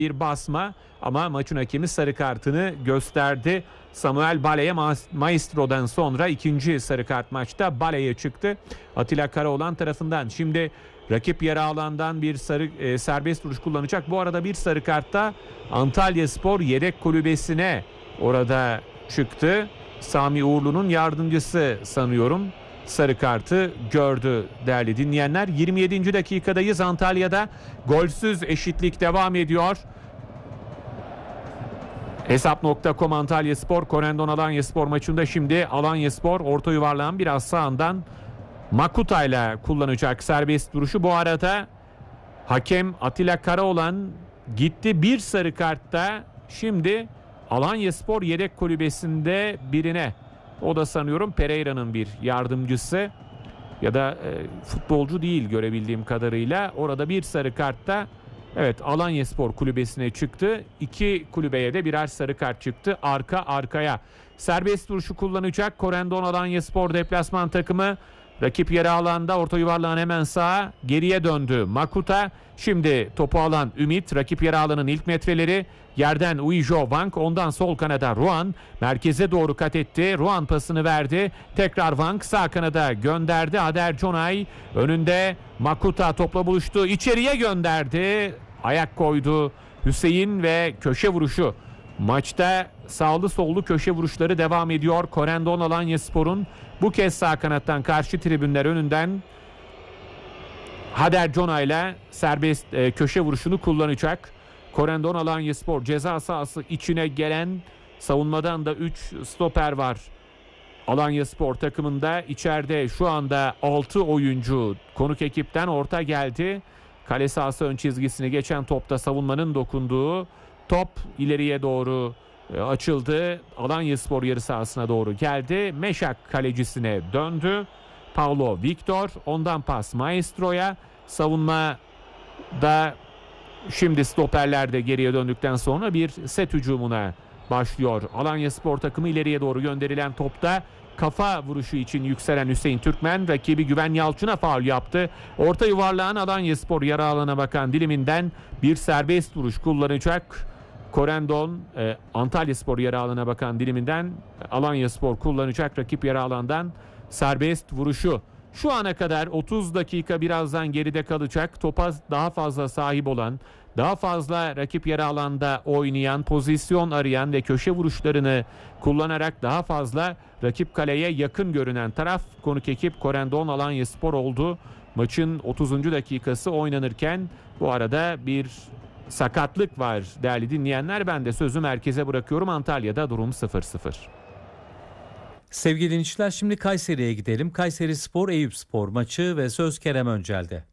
bir basma ama maçın hakemi sarı kartını gösterdi. Samuel Bale'ye Maestro'dan sonra ikinci sarı kart maçta Bale'ye çıktı. Atilla Karaoğlan tarafından. Şimdi rakip yarı alandan bir serbest vuruş kullanacak. Bu arada bir sarı kartta Antalyaspor yedek kulübesine orada çıktı. Sami Uğurlu'nun yardımcısı sanıyorum sarı kartı gördü değerli dinleyenler. 27. dakikadayız. Antalya'da golsüz eşitlik devam ediyor. Hesap.com Antalyaspor Corendon Alanyaspor maçında şimdi Alanyaspor orta yuvarlağın biraz sağından Makuta ile kullanacak serbest vuruşu. Bu arada hakem Atilla Karaoğlan gitti bir sarı kartta. Şimdi Alanyaspor yedek kulübesinde birine, o da sanıyorum Pereira'nın bir yardımcısı ya da futbolcu değil görebildiğim kadarıyla. Orada bir sarı kartta evet Alanyaspor kulübesine çıktı. İki kulübeye de birer sarı kart çıktı arka arkaya. Serbest vuruşu kullanacak Corendon Alanyaspor deplasman takımı. Rakip yarı alanda orta yuvarlağın hemen sağa geriye döndü Makuta. Şimdi topu alan Ümit, rakip yarı alanın ilk metreleri. Yerden Uijo Wang, ondan sol kanada Ruan merkeze doğru kat etti. Ruan pasını verdi. Tekrar Wang sağ kanada gönderdi. Ader Conay önünde Makuta topla buluştu. İçeriye gönderdi. Ayak koydu Hüseyin ve köşe vuruşu. Maçta sağlı sollu köşe vuruşları devam ediyor. Corendon Alanyaspor'un bu kez sağ kanattan karşı tribünler önünden Hader Cona ile serbest köşe vuruşunu kullanacak. Corendon Alanyaspor ceza sahası içine gelen, savunmadan da 3 stoper var. Alanyaspor takımında içeride şu anda 6 oyuncu konuk ekipten orta geldi. Kale sahası ön çizgisini geçen topta savunmanın dokunduğu top ileriye doğru açıldı. Alanyaspor yarı sahasına doğru geldi. Meşak kalecisine döndü. Paulo Victor, ondan pas Maestro'ya. Savunmada şimdi stoperler de geriye döndükten sonra bir set hücumuna başlıyor. Alanyaspor takımı ileriye doğru gönderilen topta kafa vuruşu için yükselen Hüseyin Türkmen rakibi Güven Yalçın'a faul yaptı. Orta yuvarlağın Alanyaspor yarı alana bakan diliminden bir serbest vuruş kullanacak. Corendon Antalyaspor yarı alana bakan diliminden Alanyaspor kullanacak rakip yarı alandan serbest vuruşu. Şu ana kadar 30 dakika birazdan geride kalacak. Topa daha fazla sahip olan, daha fazla rakip yarı alanda oynayan, pozisyon arayan ve köşe vuruşlarını kullanarak daha fazla rakip kaleye yakın görünen taraf konuk ekip Corendon Alanyaspor oldu. Maçın 30. dakikası oynanırken bu arada bir sakatlık var değerli dinleyenler. Ben de sözü merkeze bırakıyorum. Antalya'da durum 0-0. Sevgili dinleyiciler, şimdi Kayseri'ye gidelim. Kayserispor Eyüpspor maçı ve söz Kerem Öncel'de.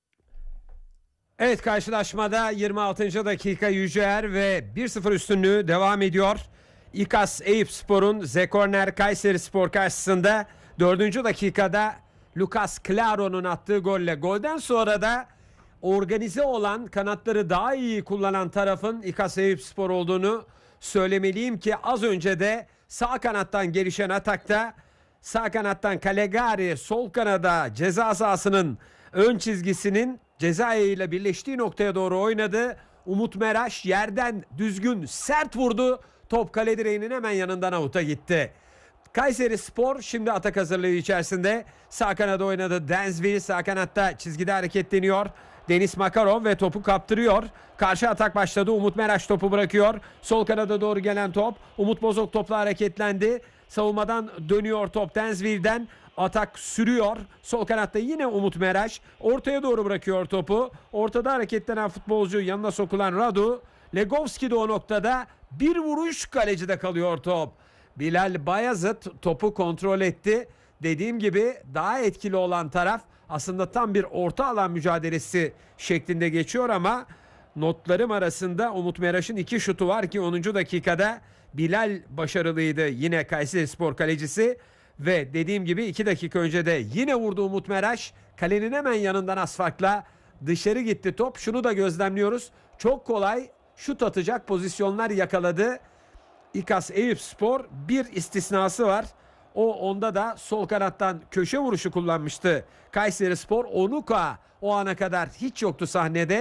Evet, karşılaşmada 26. dakika Yüceer ve 1-0 üstünlüğü devam ediyor. İKAS Eyüpspor'un Zekorner Kayserispor karşısında 4. dakikada Lucas Claro'nun attığı golle. Golden sonra da organize olan, kanatları daha iyi kullanan tarafın İKAS Eyüpspor olduğunu söylemeliyim ki az önce de sağ kanattan gelişen atakta sağ kanattan Calegari sol kanada ceza sahasının ön çizgisinin ceza ile birleştiği noktaya doğru oynadı. Umut Meraş yerden düzgün sert vurdu. Top kale direğinin hemen yanından avuta gitti. Kayserispor şimdi atak hazırlığı içerisinde. Sağ kanada oynadı. Densville sağ kanatta çizgide hareketleniyor. Deniz Makarov ve topu kaptırıyor. Karşı atak başladı. Umut Meraş topu bırakıyor. Sol kanada doğru gelen top. Umut Bozok topla hareketlendi. Savunmadan dönüyor top Densville'den. Atak sürüyor. Sol kanatta yine Umut Meraş. Ortaya doğru bırakıyor topu. Ortada hareketlenen futbolcu, yanına sokulan Radu. Legovski de o noktada bir vuruş, kalecide kalıyor top. Bilal Bayazıt topu kontrol etti. Dediğim gibi daha etkili olan taraf aslında tam bir orta alan mücadelesi şeklinde geçiyor ama notlarım arasında Umut Meraş'ın 2 şutu var ki 10. dakikada Bilal başarılıydı, yine Kayserispor kalecisi. Ve dediğim gibi 2 dakika önce de yine vurdu Umut Meraş. Kalenin hemen yanından az farkla dışarı gitti top. Şunu da gözlemliyoruz. Çok kolay şut atacak pozisyonlar yakaladı İKAS Eyüpspor. Bir istisnası var. Onda da sol kanattan köşe vuruşu kullanmıştı Kayserispor. Onuka o ana kadar hiç yoktu sahnede.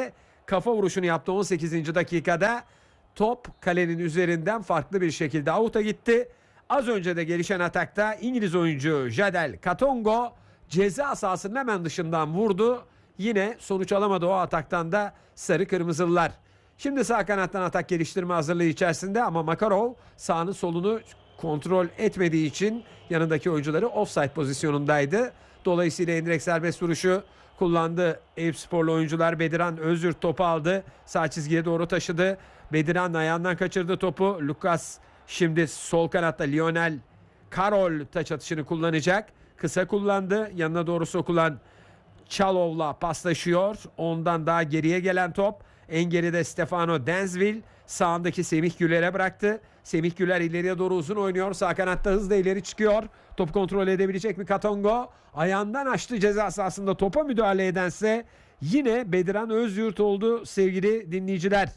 kafa vuruşunu yaptı 18. dakikada. Top kalenin üzerinden farklı bir şekilde out'a gitti. Az önce de gelişen atakta İngiliz oyuncu Jadel Katongo ceza sahasının hemen dışından vurdu. Yine sonuç alamadı o ataktan da sarı kırmızılılar. Şimdi sağ kanattan atak geliştirme hazırlığı içerisinde ama Makarov sağını solunu kontrol etmediği için yanındaki oyuncuları offside pozisyonundaydı. Dolayısıyla endirekt serbest vuruşu kullandı. Eyüpsporlu oyuncular. Bediran Özyurt topu aldı. Sağ çizgiye doğru taşıdı. Bediran ayağından kaçırdı topu. Lucas şimdi sol kanatta Lionel Karol taç atışını kullanacak. Kısa kullandı. Yanına doğru sokulan Çalov'la paslaşıyor. Ondan daha geriye gelen top. En geride Stefano Denzville sağındaki Semih Güler'e bıraktı. Semih Güler ileriye doğru uzun oynuyor. Sağ kanatta hızla ileri çıkıyor. Top kontrol edebilecek mi Katongo? Ayağından açtı ceza sahasında topa müdahale edense yine Bediran Özyurt oldu sevgili dinleyiciler.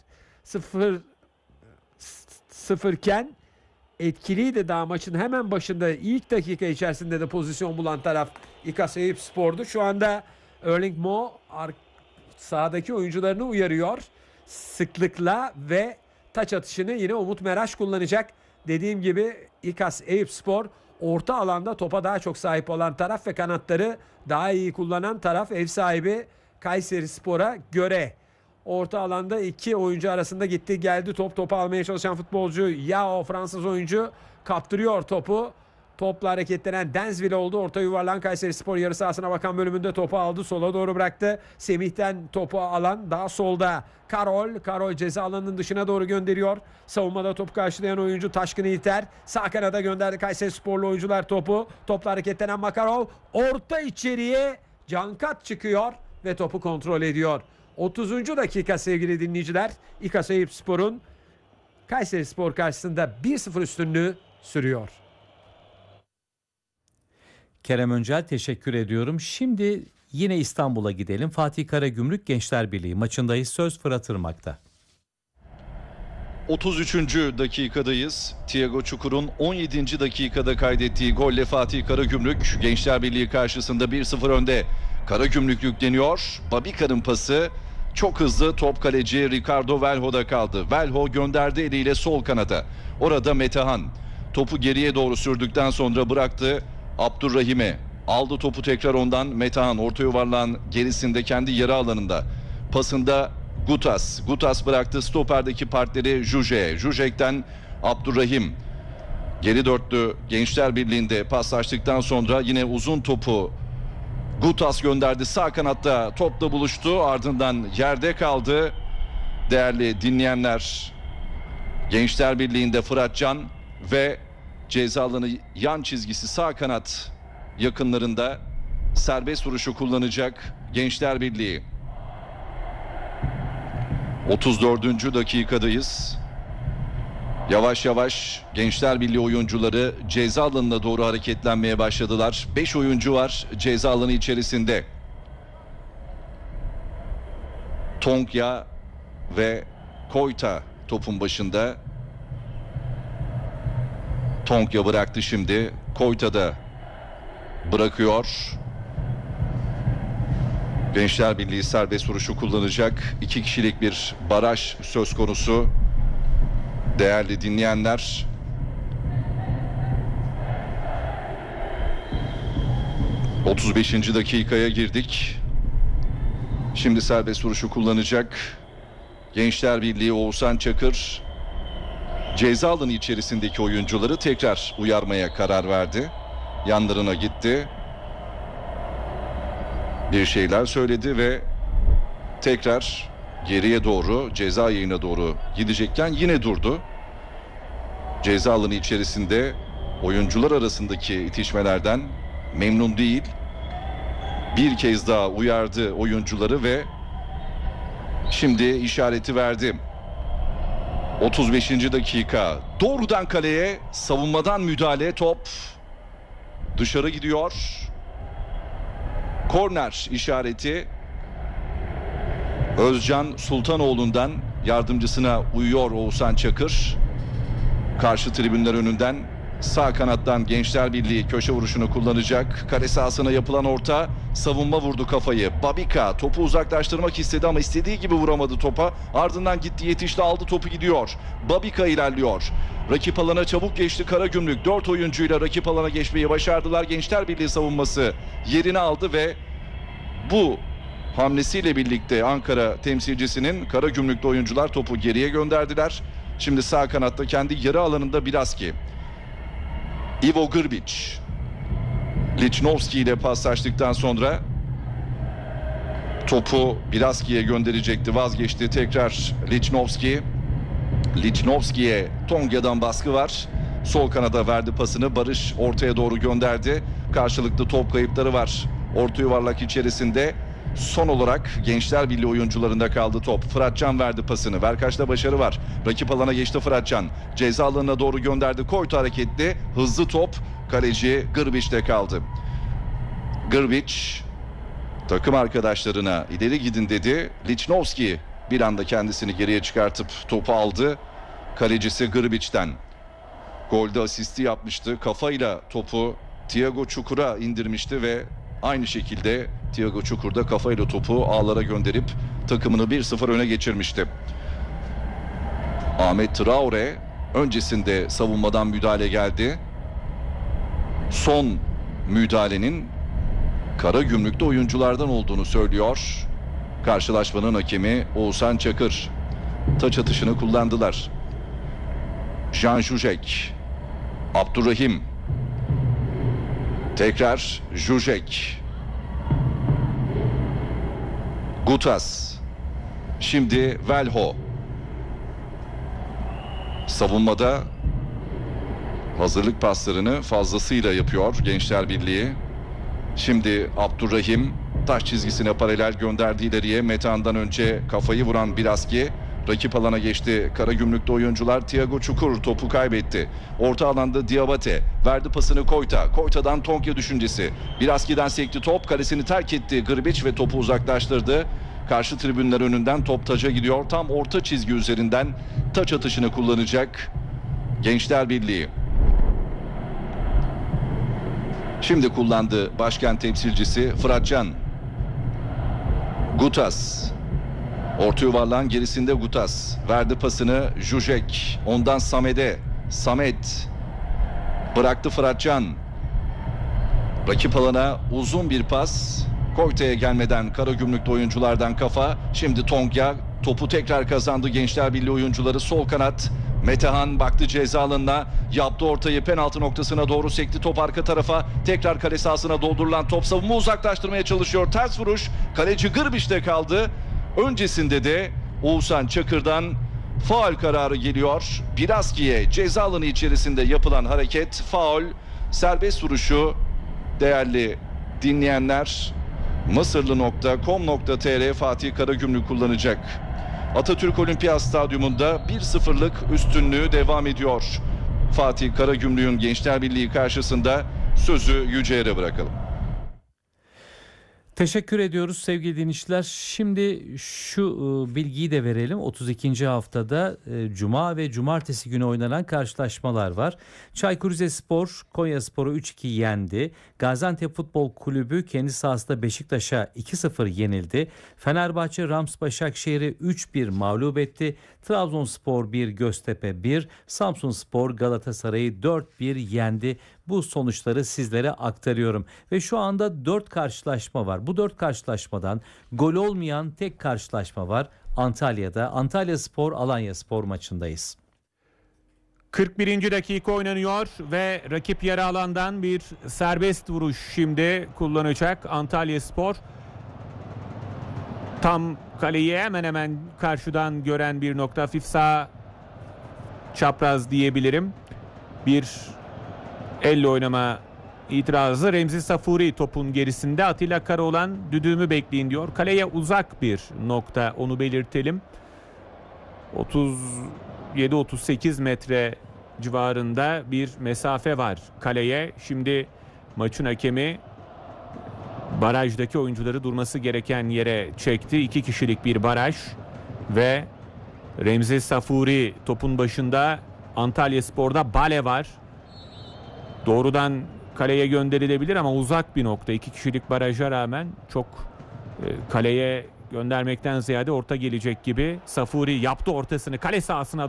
0 iken etkiliydi daha maçın hemen başında ilk dakika içerisinde de pozisyon bulan taraf İKAS Eyüpspor'du. Şu anda Erling Moe sahadaki oyuncularını uyarıyor sıklıkla ve taç atışını yine Umut Meraş kullanacak. Dediğim gibi İKAS Eyüpspor orta alanda topa daha çok sahip olan taraf ve kanatları daha iyi kullanan taraf, ev sahibi Kayserispor'a göre. Orta alanda iki oyuncu arasında gitti geldi topu almaya çalışan futbolcu Yao Fransız oyuncu kaptırıyor topu. Topla hareketlenen Denzville oldu. Orta yuvarlan Kayserispor yarı sahasına bakan bölümünde topu aldı. Sola doğru bıraktı. Semih'ten topu alan daha solda. Karol ceza alanının dışına doğru gönderiyor. Savunmada topu karşılayan oyuncu Taşkın İlter. Sağ kanada gönderdi Kayserisporlu oyuncular topu. Topla hareketlenen Makarov. Orta içeriye Cankat çıkıyor ve topu kontrol ediyor. 30. dakika sevgili dinleyiciler. İKAS Eyüpspor'un Kayserispor karşısında 1-0 üstünlüğü sürüyor. Kerem Öncel teşekkür ediyorum. Şimdi yine İstanbul'a gidelim. Fatih Karagümrük Gençler Birliği maçındayız. Söz Fırat Irmak'ta. 33. dakikadayız. Thiago Çukur'un 17. dakikada kaydettiği golle Fatih Karagümrük Gençler Birliği karşısında 1-0 önde. Karagümrük yükleniyor. Babika'nın pası çok hızlı, top kaleci Ricardo Velho'da kaldı. Velho gönderdi eliyle sol kanada. Orada Metehan topu geriye doğru sürdükten sonra bıraktı Abdurrahim'e. Aldı topu tekrar ondan Metehan orta yuvarlağın gerisinde kendi yarı alanında. Pasında Gutas bıraktı stoperdeki partneri Jujek'e. Jujek'ten Abdurrahim. Geri dörtlü Gençler Birliği'nde paslaştıktan sonra yine uzun topu Gutas gönderdi. Sağ kanatta topla buluştu. Ardından yerde kaldı. Değerli dinleyenler, Gençler Birliği'nde Fıratcan ve ceza alanı yan çizgisi sağ kanat yakınlarında serbest vuruşu kullanacak Gençler Birliği. 34. dakikadayız. Yavaş yavaş Gençler Birliği oyuncuları ceza alanına doğru hareketlenmeye başladılar. 5 oyuncu var ceza alanı içerisinde. Tonkya ve Koyta topun başında. Tonkya bıraktı şimdi. Koyta da bırakıyor. Gençler Birliği serbest vuruşu kullanacak. 2 kişilik bir baraj söz konusu. Değerli dinleyenler, ...35. dakikaya girdik. Şimdi serbest vuruşu kullanacak Gençler Birliği. Oğuzhan Çakır ceza alanı içerisindeki oyuncuları tekrar uyarmaya karar verdi. Yanlarına gitti. Bir şeyler söyledi ve tekrar geriye doğru, ceza yayına doğru gidecekken yine durdu. Ceza alanı içerisinde oyuncular arasındaki itişmelerden memnun değil. Bir kez daha uyardı oyuncuları ve şimdi işareti verdi. 35. dakika. Doğrudan kaleye, savunmadan müdahale, top dışarı gidiyor. Korner işareti. Özcan Sultanoğlu'ndan yardımcısına uyuyor Oğuzhan Çakır. Karşı tribünler önünden Sağ kanattan Gençler Birliği köşe vuruşunu kullanacak. Kale sahasına yapılan orta, savunma vurdu kafayı. Babika topu uzaklaştırmak istedi ama istediği gibi vuramadı topa. Ardından gitti, yetişti, aldı, topu gidiyor. Babika ilerliyor. Rakip alana çabuk geçti Karagümrük. 4 oyuncuyla rakip alana geçmeyi başardılar. Gençler Birliği savunması yerini aldı ve bu hamlesiyle birlikte Ankara temsilcisinin Karagümrük'te oyuncular topu geriye gönderdiler. Şimdi sağ kanatta kendi yarı alanında Biraski. Ivo Grbić Lichnowsky ile paslaştıktan sonra topu Biraski'ye gönderecekti, vazgeçti. Tekrar Lichnowsky'ye Tonga'dan baskı var. Sol kanada verdi pasını, Barış ortaya doğru gönderdi. Karşılıklı top kayıpları var orta yuvarlak içerisinde. Son olarak Gençler Birliği oyuncularında kaldı top. Fıratcan verdi pasını. Verkaç'ta başarı var. Rakip alana geçti Fıratcan. Ceza alanına doğru gönderdi. Koytu hareketli. Hızlı top. Kaleci Grbić'te kaldı. Grbić takım arkadaşlarına ileri gidin dedi. Lichnowsky bir anda kendisini geriye çıkartıp topu aldı. Kalecisi Grbić'ten. Golde asisti yapmıştı. Kafayla topu Thiago Çukur'a indirmişti ve aynı şekilde Thiago Çukur da kafayla topu ağlara gönderip takımını 1-0 öne geçirmişti. Ahmet Traore öncesinde savunmadan müdahale geldi. Son müdahalenin Karagümrük'te oyunculardan olduğunu söylüyor. Karşılaşmanın hakemi Oğuzhan Çakır. Taç atışını kullandılar. Jan Žužek, Abdurrahim, tekrar Žužek, Gutas, şimdi Velho. Savunmada hazırlık paslarını fazlasıyla yapıyor Gençler Birliği. Şimdi Abdurrahim taş çizgisine paralel gönderdi ileriye. Metehan'dan önce kafayı vuran Biraski. Rakip alana geçti. Karagümrük'te oyuncular. Thiago Çukur topu kaybetti. Orta alanda Diabate verdi pasını Koyta. Koyta'dan Tonka düşüncesi. Biraski'den sekti top. Kalesini terk etti Grbić ve topu uzaklaştırdı. Karşı tribünler önünden top taca gidiyor. Tam orta çizgi üzerinden taç atışını kullanacak Gençler Birliği. Şimdi kullandı başkent temsilcisi Fıratcan. Gutas. Orta yuvarlağın gerisinde Gutas. Verdi pasını Žužek. Ondan Samet'e. Samet. Bıraktı Fıratcan. Rakip alana uzun bir pas. Koyta'ya gelmeden Karagümrük'te oyunculardan kafa. Şimdi Tonga topu tekrar kazandı Gençler Birliği oyuncuları. Sol kanat. Metehan baktı ceza alanına. Yaptı ortayı, penaltı noktasına doğru sekti top arka tarafa. Tekrar kale sahasına doldurulan top, savunma uzaklaştırmaya çalışıyor. Ters vuruş. Kaleci Grbić'te kaldı. Öncesinde de Oğuzhan Çakır'dan faul kararı geliyor. Biraski'ye ceza alanı içerisinde yapılan hareket faul. Serbest vuruşu değerli dinleyenler Mısırlı.com.tr Fatih Karagümrük kullanacak. Atatürk Olimpiyat Stadyumunda 1-0'lık üstünlüğü devam ediyor. Fatih Karagümrük'ün Gençler Birliği karşısında sözü Yüce'ye bırakalım. Teşekkür ediyoruz sevgili dinleyiciler. Şimdi şu bilgiyi de verelim. 32. haftada Cuma ve Cumartesi günü oynanan karşılaşmalar var. Çaykur Rizespor Konyaspor'u 3-2 yendi. Gaziantep Futbol Kulübü kendi sahasında Beşiktaş'a 2-0 yenildi. Fenerbahçe Rams Başakşehir'i 3-1 mağlup etti. Trabzonspor 1, Göztepe 1, Samsunspor Galatasaray'ı 4-1 yendi. Bu sonuçları sizlere aktarıyorum. Ve şu anda 4 karşılaşma var. Bu 4 karşılaşmadan gol olmayan tek karşılaşma var. Antalya'da Antalyaspor Alanyaspor maçındayız. 41. dakika oynanıyor ve rakip yarı alandan bir serbest vuruş şimdi kullanacak Antalyaspor. Tam kaleyi hemen hemen karşıdan gören bir nokta, hafif sağ çapraz diyebilirim. Bir elle oynama itirazı. Remzi Safuri topun gerisinde. Atilla Karaoğlan düdüğümü bekleyin diyor. Kaleye uzak bir nokta, onu belirtelim. 37-38 metre civarında bir mesafe var kaleye. Şimdi maçın hakemi barajdaki oyuncuları durması gereken yere çekti. 2 kişilik bir baraj ve Remzi Safuri topun başında. Antalyaspor'da Bale var. doğrudan kaleye gönderilebilir ama uzak bir nokta. 2 kişilik baraja rağmen çok kaleye göndermekten ziyade orta gelecek gibi. Safuri yaptı ortasını, kale sahasına